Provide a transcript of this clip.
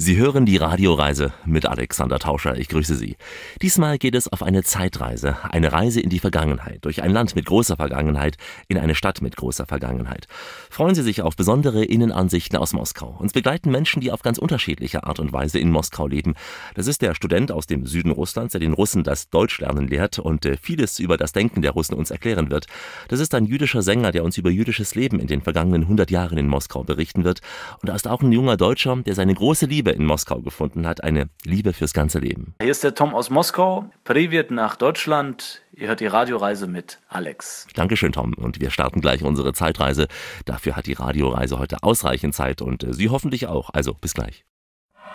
Sie hören die Radioreise mit Alexander Tauscher. Ich grüße Sie. Diesmal geht es auf eine Zeitreise, eine Reise in die Vergangenheit, durch ein Land mit großer Vergangenheit, in eine Stadt mit großer Vergangenheit. Freuen Sie sich auf besondere Innenansichten aus Moskau. Uns begleiten Menschen, die auf ganz unterschiedliche Art und Weise in Moskau leben. Das ist der Student aus dem Süden Russlands, der den Russen das Deutschlernen lehrt und vieles über das Denken der Russen uns erklären wird. Das ist ein jüdischer Sänger, der uns über jüdisches Leben in den vergangenen 100 Jahren in Moskau berichten wird. Und da ist auch ein junger Deutscher, der seine große Liebe in Moskau gefunden hat, eine Liebe fürs ganze Leben. Hier ist der Tom aus Moskau. Privet nach Deutschland. Ihr hört die Radioreise mit Alex. Dankeschön, Tom. Und wir starten gleich unsere Zeitreise. Dafür hat die Radioreise heute ausreichend Zeit und Sie hoffentlich auch. Also bis gleich.